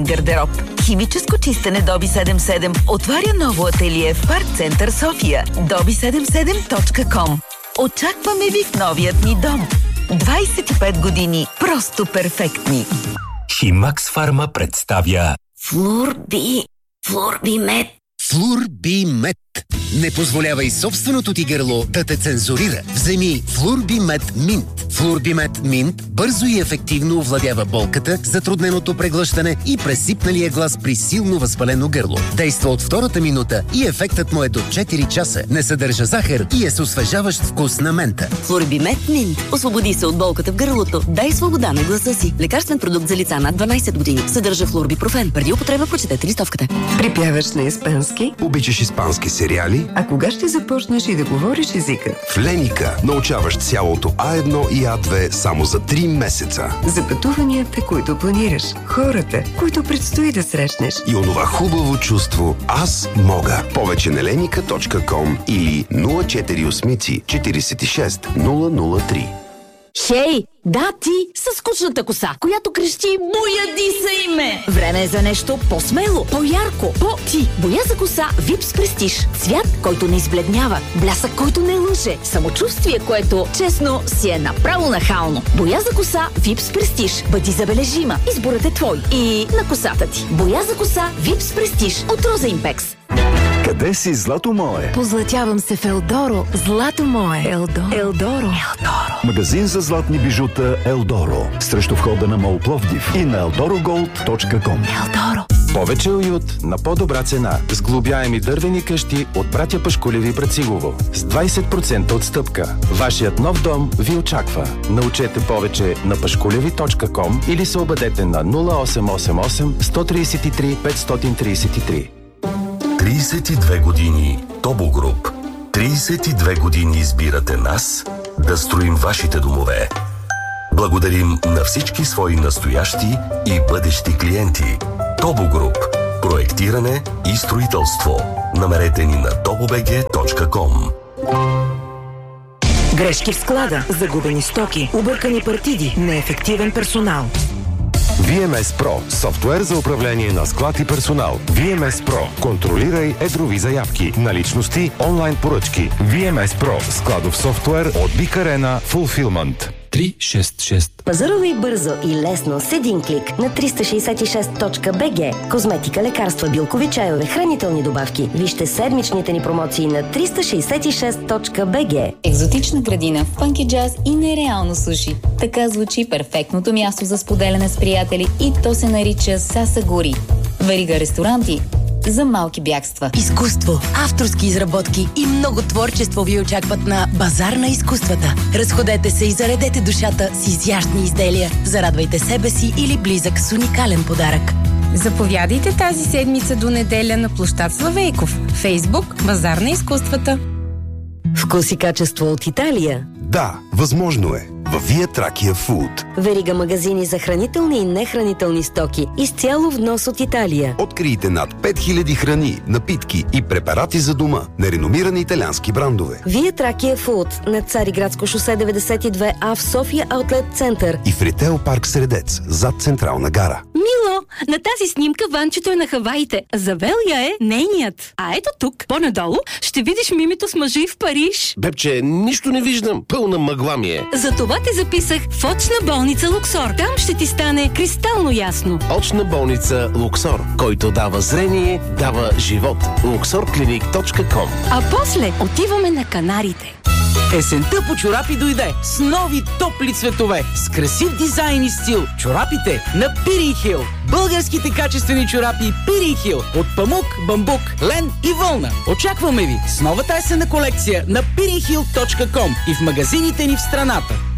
модерен гардероб. Химическо чистене Доби 77 отваря ново ателие в Парк Център София. dobi77.com. Очакваме ви в новият ни дом. 25 години просто перфектни. Химакс Фарма представя Флурбимет. Флурбимет. Не позволявай собственото ти гърло да те цензурира. Вземи Флурбимет Минт. Флурбимет Минт бързо и ефективно овладява болката, затрудненото преглъщане и пресипналия глас при силно възпалено гърло. Действа от втората минута и ефектът му е до 4 часа. Не съдържа захар и е с освежаващ вкус на мента. Флурбимет Минт. Освободи се от болката в гърлото. Дай свобода на гласа си. Лекарствен продукт за лица над 12 години. Съдържа флурбипрофен. Преди употреба прочетете листовката. Припяваш на испански? Обичаш испански сериали? А кога ще започнеш и да говориш езика? В Леника научаваш цялото А1 и А2 само за 3 месеца. За пътуванията, които планираш, хората, които предстои да срещнеш. И онова хубаво чувство «Аз мога». Повече на lenika.com или 048 46 003. Хей, да ти със скучната коса, която крещи "Бояди се име". Време е за нещо по-смело, по-ярко, по-ти. Боя за коса Випс Престиж. Цвят, който не избледнява, блясък, който не лъже, самочувствие, което, честно, си е направо нахално. Боя за коса Випс Престиж. Бъди забележима. Изборът е твой. И на косата ти. Боя за коса Випс Престиж от Роза Импекс. Къде си, злато мое? Позлатявам се в Елдоро, злато мое. Елдоро. Магазин за златни бижута Елдоро. Срещу входа на МОЛ Пловдив и на eldorogold.com. Елдоро. Повече уют на по-добра цена. Сглобяеми дървени къщи от братя Пашкулеви Брацигово. С 20% отстъпка. Вашият нов дом ви очаква. Научете повече на pashkulevi.com или се обадете на 0888 133 533. 32 години Тобо Груп. 32 години избирате нас да строим вашите домове. Благодарим на всички свои настоящи и бъдещи клиенти. Тобо Груп. Проектиране и строителство. Намерете ни на tobobg.com. Грешки в склада, загубени стоки, объркани партиди, неефективен персонал. VMS Pro – софтуер за управление на склад и персонал. VMS Pro – контролирай едрови заявки, наличности, онлайн поръчки. VMS Pro – складов софтуер от Big Arena Fulfillment. 366. Пазарувай бързо и лесно с един клик на 366.bg. Козметика, лекарства, билкови чайове, хранителни добавки. Вижте седмичните ни промоции на 366.bg. Екзотична градина, фънки джаз и нереално суши. Така звучи перфектното място за споделяне с приятели и то се нарича Сасагури. Верига ресторанти за малки бягства. Изкуство, авторски изработки и много творчество ви очакват на Базар на изкуствата. Разходете се и заредете душата с изящни изделия. Зарадвайте себе си или близък с уникален подарък. Заповядайте тази седмица до неделя на площад Славейков. Фейсбук Базар на изкуствата. Вкус и качество от Италия. Да, възможно е. Във Вия Тракия Фуд. Верига магазини за хранителни и нехранителни стоки. Изцяло внос от Италия. Открийте над 5000 храни, напитки и препарати за дома на реномирани италиански брандове. Вия Тракия Фуд на Цариградско шосе 92А в София Аутлет Център. И в Ритейл парк Средец, зад Централна гара. Мило, на тази снимка Ванчето е на Хаваите. Завелия е нейният. А ето тук, по-надолу, ще видиш мимито с мъжи в Париж. Бебче, нищо не виждам. Пълна мъгла ми е. Затова те записах в очна болница Луксор. Там ще ти стане кристално ясно. Очна болница Луксор, който дава зрение, дава живот. luxorclinic.com. А после отиваме на Канарите. Есента по чорапи дойде с нови топли цветове, с красив дизайн и стил. Чорапите на Пирин Хил. Българските качествени чорапи Пирин Хил от памук, бамбук, лен и вълна. Очакваме ви с новата есенна колекция на pirinhill.com и в магазините ни в страната.